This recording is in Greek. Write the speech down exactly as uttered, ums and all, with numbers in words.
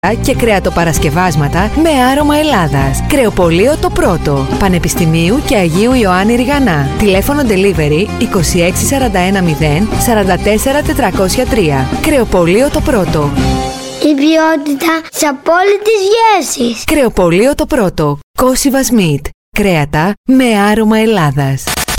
και κρεατοπαρασκευάσματα με άρωμα Ελλάδας. Κρεοπωλείο το Πρώτο, Πανεπιστημίου και Αγίου Ιωάννη Ριγανά. Τηλέφωνο delivery είκοσι έξι σαράντα ένα μηδέν σαράντα τέσσερα τετρακόσια τρία. Κρεοπωλείο το Πρώτο. Η ποιότητα της απόλυτης γεύσης. Κρεοπωλείο το Πρώτο. Κόσιβας Meat. Κρέατα με άρωμα Ελλάδας.